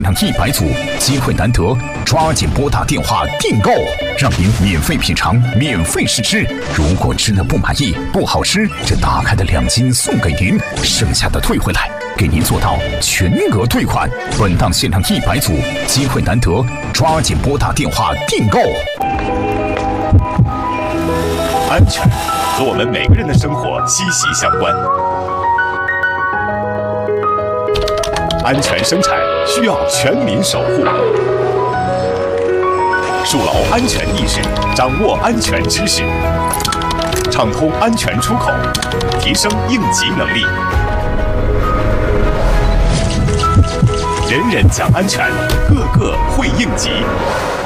100组，机会难得，抓紧拨打电话订购，让您免费品尝，免费试吃。如果吃了不满意、不好吃，这打开的2斤送给您，剩下的退回来，给您做到全额退款。本档限量100组，机会难得，抓紧拨打电话订购。 安全和我们每个人的生活息息相关。安全生产需要全民守护，树牢安全意识，掌握安全知识，畅通安全出口，提升应急能力。人人讲安全，个个会应急。